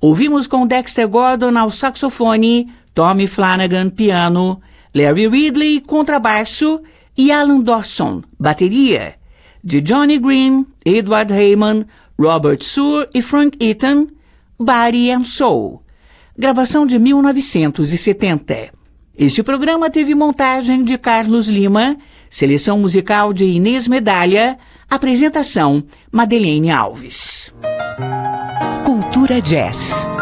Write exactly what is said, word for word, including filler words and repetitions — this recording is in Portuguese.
Ouvimos com Dexter Gordon ao saxofone, Tommy Flanagan piano, Larry Ridley contrabaixo e Alan Dawson bateria. De Johnny Green, Edward Heyman, Robert Suhr e Frank Eaton, Body and Soul. Gravação de mil novecentos e setenta. Este programa teve montagem de Carlos Lima, seleção musical de Inês Medalha, apresentação Madeleine Alves. Cultura Jazz.